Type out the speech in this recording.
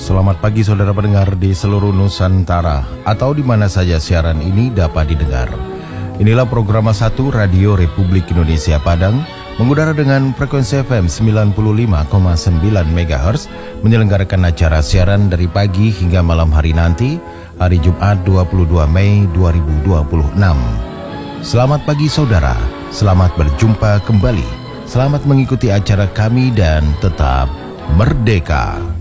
Selamat pagi saudara pendengar di seluruh Nusantara atau di mana saja siaran ini dapat didengar. Inilah program 1 Radio Republik Indonesia Padang mengudara dengan frekuensi FM 95,9 MHz menyelenggarakan acara siaran dari pagi hingga malam hari nanti, hari Jumat 22 Mei 2026. Selamat pagi saudara, selamat berjumpa kembali, selamat mengikuti acara kami dan tetap merdeka.